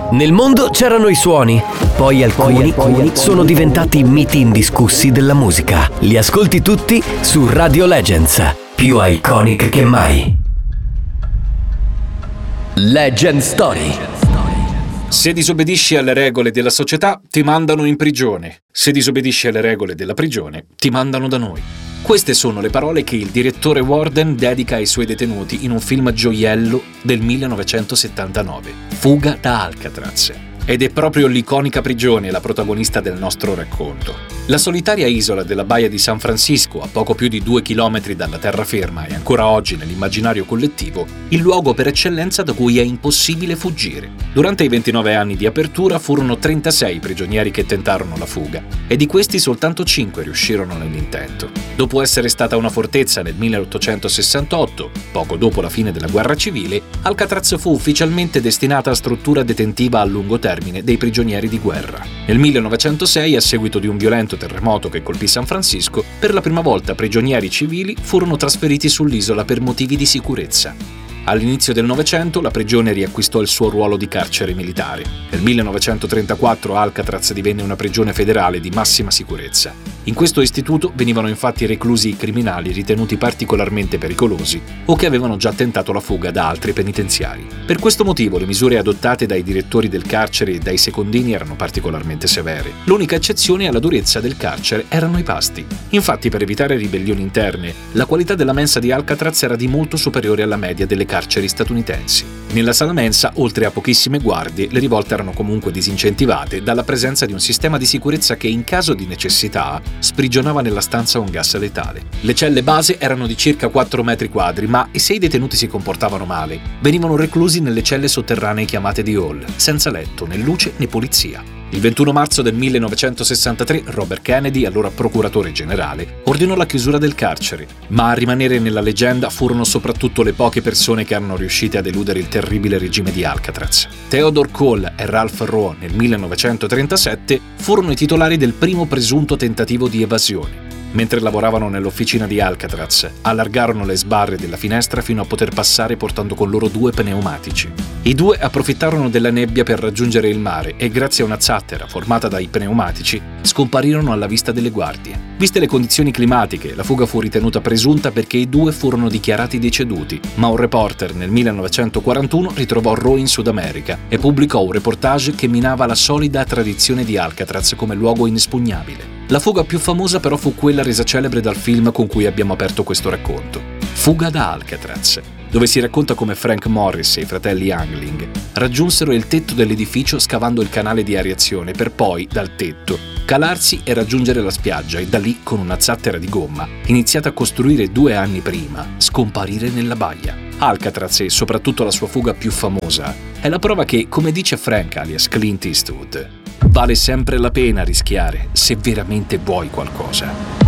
Nel mondo c'erano i suoni, poi alcuni sono diventati miti indiscussi della musica. Li ascolti tutti su Radio Legends, più iconic che mai. Legend Story. Se disobbedisci alle regole della società, ti mandano in prigione. Se disobbedisci alle regole della prigione, ti mandano da noi. Queste sono le parole che il direttore Warden dedica ai suoi detenuti in un film gioiello del 1979, Fuga da Alcatraz. Ed è proprio l'iconica prigione la protagonista del nostro racconto. La solitaria isola della baia di San Francisco, a poco più di 2 chilometri dalla terraferma e ancora oggi nell'immaginario collettivo, il luogo per eccellenza da cui è impossibile fuggire. Durante i 29 anni di apertura furono 36 prigionieri che tentarono la fuga e di questi soltanto 5 riuscirono nell'intento. Dopo essere stata una fortezza nel 1868, poco dopo la fine della guerra civile, Alcatraz fu ufficialmente destinata a struttura detentiva a lungo termine dei prigionieri di guerra. Nel 1906, a seguito di un violento terremoto che colpì San Francisco, per la prima volta prigionieri civili furono trasferiti sull'isola per motivi di sicurezza. All'inizio del Novecento la prigione riacquistò il suo ruolo di carcere militare. Nel 1934 Alcatraz divenne una prigione federale di massima sicurezza. In questo istituto venivano infatti reclusi i criminali ritenuti particolarmente pericolosi o che avevano già tentato la fuga da altri penitenziari. Per questo motivo le misure adottate dai direttori del carcere e dai secondini erano particolarmente severe. L'unica eccezione alla durezza del carcere erano i pasti. Infatti, per evitare ribellioni interne, la qualità della mensa di Alcatraz era di molto superiore alla media delle carceri statunitensi. Nella sala mensa, oltre a pochissime guardie, le rivolte erano comunque disincentivate dalla presenza di un sistema di sicurezza che, in caso di necessità, sprigionava nella stanza un gas letale. Le celle base erano di circa 4 metri quadri, ma se i detenuti si comportavano male, venivano reclusi nelle celle sotterranee chiamate di hall, senza letto, né luce né polizia. Il 21 marzo del 1963 Robert Kennedy, allora procuratore generale, ordinò la chiusura del carcere, ma a rimanere nella leggenda furono soprattutto le poche persone che erano riuscite ad eludere il terribile regime di Alcatraz. Theodore Cole e Ralph Rowe nel 1937 furono i titolari del primo presunto tentativo di evasione. Mentre lavoravano nell'officina di Alcatraz, allargarono le sbarre della finestra fino a poter passare portando con loro 2 pneumatici. I 2 approfittarono della nebbia per raggiungere il mare e, grazie a una zattera formata dai pneumatici, scomparirono alla vista delle guardie. Viste le condizioni climatiche, la fuga fu ritenuta presunta perché i 2 furono dichiarati deceduti, ma un reporter nel 1941 ritrovò Rowe in Sud America e pubblicò un reportage che minava la solida tradizione di Alcatraz come luogo inespugnabile. La fuga più famosa però fu quella resa celebre dal film con cui abbiamo aperto questo racconto, Fuga da Alcatraz, dove si racconta come Frank Morris e i fratelli Youngling raggiunsero il tetto dell'edificio scavando il canale di areazione per poi, dal tetto, calarsi e raggiungere la spiaggia e da lì, con una zattera di gomma, iniziata a costruire 2 anni prima, scomparire nella baia. Alcatraz, e soprattutto la sua fuga più famosa, è la prova che, come dice Frank alias Clint Eastwood, vale sempre la pena rischiare se veramente vuoi qualcosa.